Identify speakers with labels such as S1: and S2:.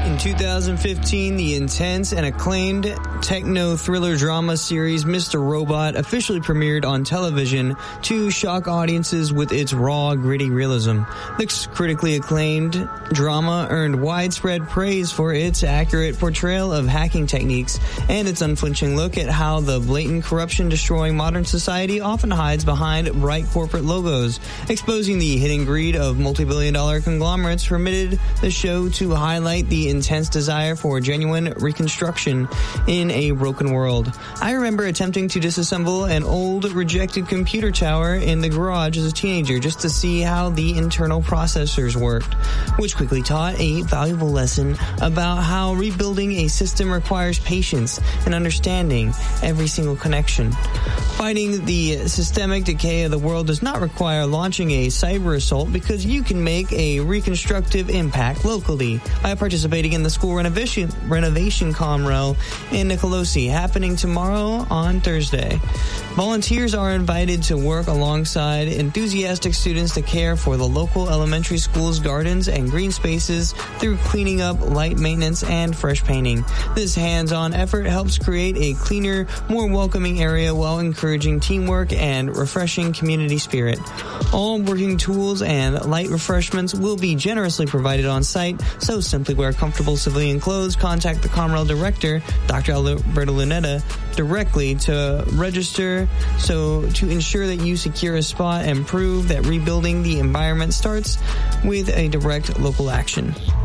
S1: In 2015, the intense and acclaimed techno-thriller drama series Mr. Robot officially premiered on television to shock audiences with its raw, gritty realism. This critically acclaimed drama earned widespread praise for its accurate portrayal of hacking techniques and its unflinching look at how the blatant corruption destroying modern society often hides behind bright corporate logos. Exposing the hidden greed of multi-billion-dollar conglomerates permitted the show to highlight the intense desire for genuine reconstruction in a broken world. I remember attempting to disassemble an old, rejected computer tower in the garage as a teenager just to see how the internal processors worked, which quickly taught a valuable lesson about how rebuilding a system requires patience and understanding every single connection. Fighting the systemic decay of the world does not require launching a cyber assault because you can make a reconstructive impact locally by participating in the school renovation Comrel in Nicolosi, happening tomorrow on Thursday. Volunteers are invited to work alongside enthusiastic students to care for the local elementary school's gardens and green spaces through cleaning up, light maintenance, and fresh painting. This hands-on effort helps create a cleaner, more welcoming area while encouraging teamwork and refreshing community spirit. All working tools and light refreshments will be generously provided on site, so simply wear comfortable civilian clothes. Contact the Comrel director, Dr. Alberto Lunetta, directly to register to ensure that you secure a spot and prove that rebuilding the environment starts with a direct local action.